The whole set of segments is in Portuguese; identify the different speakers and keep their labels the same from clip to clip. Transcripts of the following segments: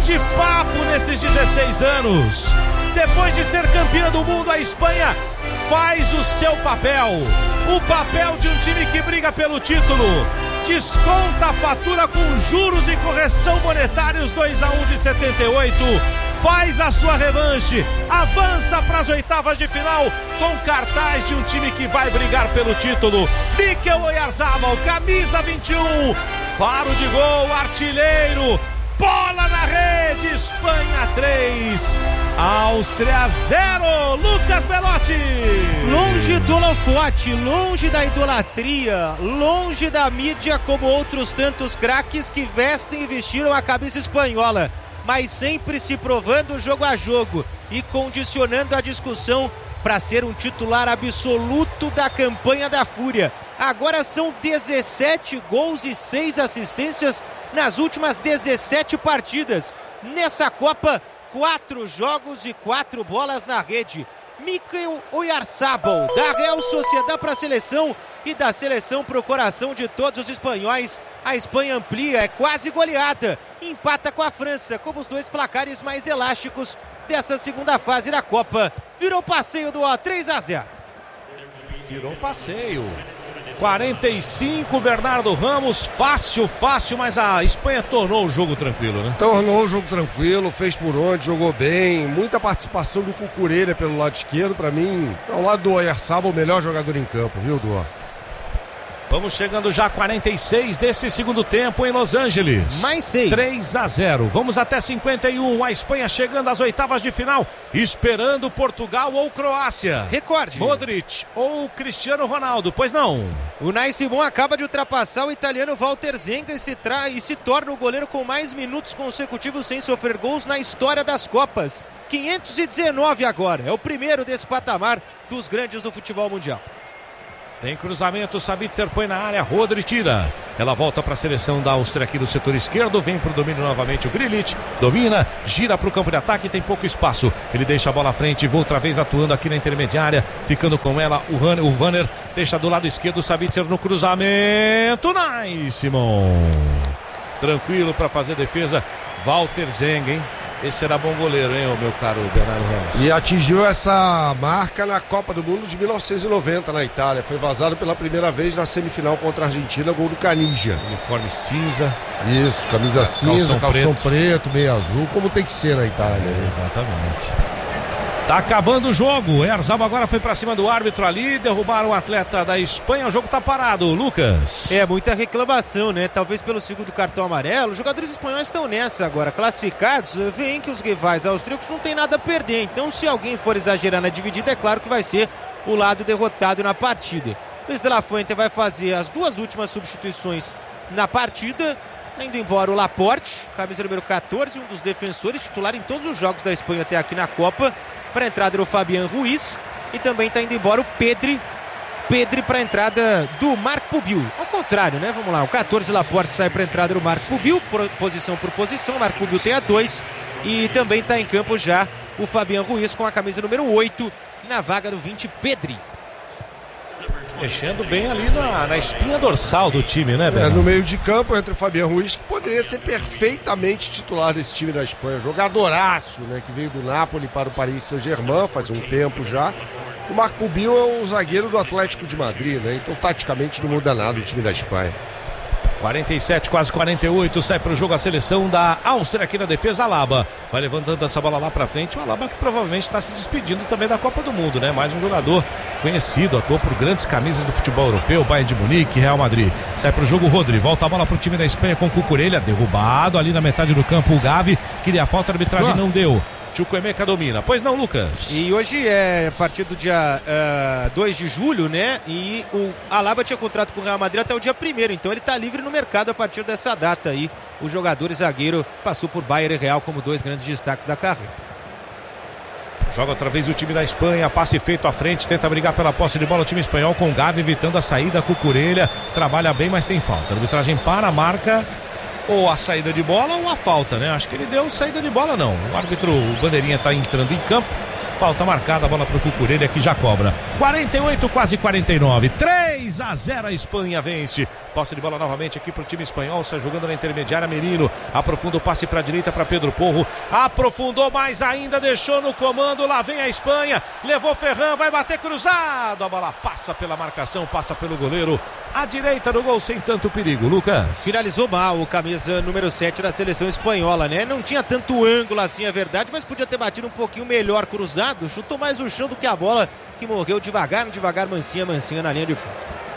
Speaker 1: de papo nesses 16 anos. Depois de ser campeã do mundo, a Espanha faz o seu papel. O papel de um time que briga pelo título. Desconta a fatura com juros e correção monetários 2-1 de 78. Faz a sua revanche, avança para as oitavas de final com cartaz de um time que vai brigar pelo título. Mikel Oyarzabal, camisa 21, faro de gol, artilheiro, bola na rede, Espanha 3, Áustria 0, Lucas Belotti.
Speaker 2: Longe do holofote, longe da idolatria, longe da mídia como outros tantos craques que vestem e vestiram a camisa espanhola, mas sempre se provando jogo a jogo e condicionando a discussão para ser um titular absoluto da campanha da Fúria. Agora são 17 gols e 6 assistências nas últimas 17 partidas. Nessa Copa, 4 jogos e 4 bolas na rede. Mikel Oyarzabal, da Real Sociedad para a seleção e da seleção para o coração de todos os espanhóis. A Espanha amplia, é quase goleada, empata com a França como os dois placares mais elásticos dessa segunda fase da Copa. Virou passeio do 3-0.
Speaker 1: Virou passeio. 45, Bernardo Ramos, fácil, mas a Espanha tornou o jogo tranquilo, né?
Speaker 3: Tornou o jogo tranquilo, fez por onde, jogou bem, muita participação do Cucurella pelo lado esquerdo, pra mim, ao lado do Oyarzabal, o melhor jogador em campo, viu, Duó?
Speaker 1: Vamos chegando já a 46 desse segundo tempo em Los Angeles.
Speaker 2: Mais 6.
Speaker 1: 3-0. Vamos até 51. A Espanha chegando às oitavas de final, esperando Portugal ou Croácia.
Speaker 2: Recorde.
Speaker 1: Modric ou Cristiano Ronaldo, pois não.
Speaker 2: O Unai Simon acaba de ultrapassar o italiano Walter Zenga e se torna o goleiro com mais minutos consecutivos sem sofrer gols na história das Copas. 519 agora. É o primeiro desse patamar dos grandes do futebol mundial.
Speaker 1: Tem cruzamento, Sabitzer põe na área, Rodri tira. Ela volta para a seleção da Áustria aqui do setor esquerdo, vem para o domínio novamente o Grilic, domina, gira para o campo de ataque, tem pouco espaço. Ele deixa a bola à frente, outra vez atuando aqui na intermediária, ficando com ela o Vanner, deixa do lado esquerdo o Sabitzer no cruzamento, Simon. Tranquilo para fazer defesa, Walter Zenga, hein? Esse era bom goleiro, hein, meu caro Bernardo Ramos.
Speaker 3: E atingiu essa marca na Copa do Mundo de 1990 na Itália. Foi vazado pela primeira vez na semifinal contra a Argentina, gol do Caniggia.
Speaker 1: Uniforme cinza.
Speaker 3: Isso, camisa cinza, calção preto, meio azul, como tem que ser na Itália.
Speaker 1: Exatamente. Tá acabando o jogo. Oyarzabal agora foi pra cima do árbitro ali, derrubaram o atleta da Espanha. O jogo tá parado, Lucas.
Speaker 2: É, muita reclamação, né? Talvez pelo segundo cartão amarelo. Os jogadores espanhóis estão nessa agora. Classificados, veem que os rivais austríacos não tem nada a perder. Então, se alguém for exagerar na dividida, é claro que vai ser o lado derrotado na partida. Luis de la Fuente vai fazer as duas últimas substituições na partida. Indo embora o Laporte, camisa número 14, um dos defensores, titular em todos os jogos da Espanha até aqui na Copa. Para a entrada do Fabián Ruiz e também está indo embora o Pedri para a entrada do Marc Pubil. Ao contrário, né? Vamos lá, o 14 Laporte sai para a entrada do Marc Pubil, posição por posição. O Marc Pubil tem a 2 e também está em campo já o Fabián Ruiz com a camisa número 8 na vaga do 20, Pedri.
Speaker 1: Mexendo bem ali na espinha dorsal do time, né, Bernardo?
Speaker 3: No meio de campo entre o Fabián Ruiz, que poderia ser perfeitamente titular desse time da Espanha. Jogadoraço, né? Que veio do Napoli para o Paris Saint-Germain faz um tempo já. O Marc Pubil é um zagueiro do Atlético de Madrid, né? Então, taticamente, não muda nada o time da Espanha.
Speaker 1: 47, quase 48, sai para o jogo a seleção da Áustria aqui na defesa. Alaba vai levantando essa bola lá para frente. O Alaba que provavelmente está se despedindo também da Copa do Mundo, né? Mais um jogador conhecido, atuou por grandes camisas do futebol europeu, Bayern de Munique, Real Madrid. Sai para o jogo Rodri, volta a bola para o time da Espanha com o Cucurella, derrubado ali na metade do campo o Gavi, queria a falta, a arbitragem não deu. Chukwuemeka domina. Pois não, Lucas?
Speaker 2: E hoje é a partir do dia 2 de julho, né? E o Alaba tinha contrato com o Real Madrid até o dia 1º, então ele está livre no mercado a partir dessa data aí. O jogador e zagueiro passou por Bayern e Real como dois grandes destaques da carreira.
Speaker 1: Joga outra vez o time da Espanha, passe feito à frente, tenta brigar pela posse de bola o time espanhol com o Gavi evitando a saída, Cucurella trabalha bem, mas tem falta. A arbitragem para a marca ou a saída de bola ou a falta, né? Acho que ele deu saída de bola, não. O árbitro, o bandeirinha está entrando em campo Falta marcada, a bola pro Cucurella que já cobra. 48, quase 49. 3-0 a Espanha vence. Posse de bola novamente aqui pro time espanhol. Está jogando na intermediária. Merino aprofunda o passe pra direita para Pedro Porro. Aprofundou mais ainda, deixou no comando. Lá vem a Espanha. Levou Ferran, vai bater cruzado. A bola passa pela marcação, passa pelo goleiro. À direita do gol sem tanto perigo. Lucas.
Speaker 2: Finalizou mal o camisa número 7 da seleção espanhola, né? Não tinha tanto ângulo assim, é verdade, mas podia ter batido um pouquinho melhor cruzado. Chutou mais o chão do que a bola, que morreu devagar, mansinha na linha de fundo.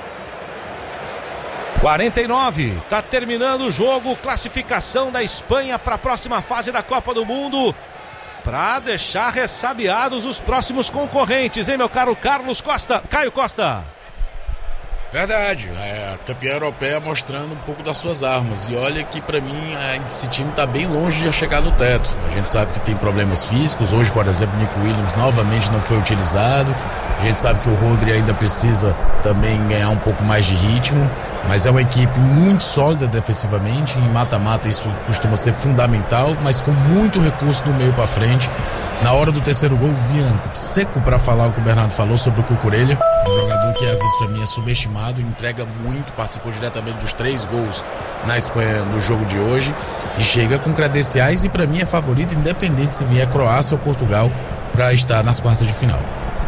Speaker 1: 49, tá terminando o jogo, classificação da Espanha para a próxima fase da Copa do Mundo, para deixar ressabiados os próximos concorrentes, hein, meu caro Caio Costa?
Speaker 4: Verdade, a campeã europeia mostrando um pouco das suas armas, e olha que pra mim esse time tá bem longe de chegar no teto. A gente sabe que tem problemas físicos, hoje por exemplo o Nico Williams novamente não foi utilizado, a gente sabe que o Rodri ainda precisa também ganhar um pouco mais de ritmo, mas é uma equipe muito sólida defensivamente, em mata-mata isso costuma ser fundamental, mas com muito recurso do meio pra frente. Na hora do terceiro gol, vinha seco para falar o que o Bernardo falou sobre o Cucurella, um jogador que às vezes para mim é subestimado, entrega muito, participou diretamente dos 3 gols na Espanha no jogo de hoje e chega com credenciais e para mim é favorito, independente se vier Croácia ou Portugal, para estar nas quartas de final.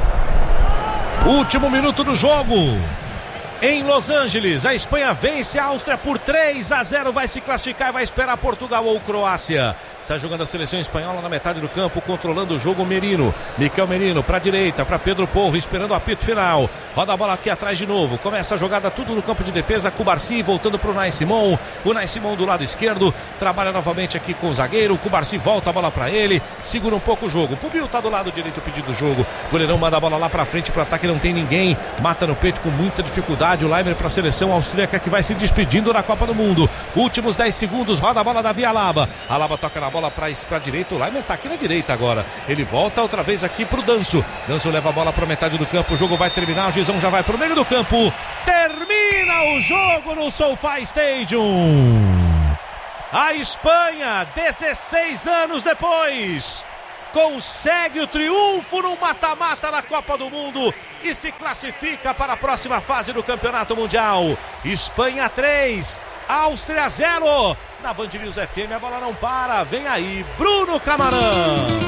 Speaker 1: Último minuto do jogo. Em Los Angeles, a Espanha vence a Áustria por 3-0, vai se classificar e vai esperar Portugal ou Croácia. Está jogando a seleção espanhola na metade do campo, controlando o jogo Merino. Miquel Merino para a direita, para Pedro Porro, esperando o apito final. Roda a bola aqui atrás de novo. Começa a jogada tudo no campo de defesa. Cubarsi voltando para o Nai Simon. O Nai Simon do lado esquerdo. Trabalha novamente aqui com o zagueiro. O Cubarsi volta a bola para ele. Segura um pouco o jogo. Pubiu está do lado direito pedindo o jogo. O goleirão manda a bola lá para frente para o ataque. Não tem ninguém. Mata no peito com muita dificuldade. O Leimer para a seleção austríaca que vai se despedindo da Copa do Mundo. Últimos 10 segundos. Roda a bola da Via Alaba. Alaba toca na bola para a direita, o Leimer tá aqui na direita agora, ele volta outra vez aqui pro Danso leva a bola para metade do campo, o jogo vai terminar, o Gizão já vai pro meio do campo, termina o jogo no SoFi Stadium. A Espanha, 16 anos depois, consegue o triunfo no mata-mata na Copa do Mundo e se classifica para a próxima fase do Campeonato Mundial. Espanha 3, Áustria 0. Na Band News FM a bola não para. Vem aí Bruno Camarão.